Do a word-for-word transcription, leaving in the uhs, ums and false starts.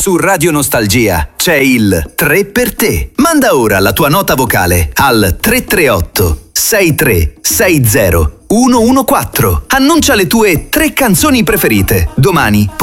Su Radio Nostalgia c'è il tre per te. Manda ora la tua nota vocale al tre tre otto sei tre sei zero uno uno quattro. Annuncia le tue tre canzoni preferite. Domani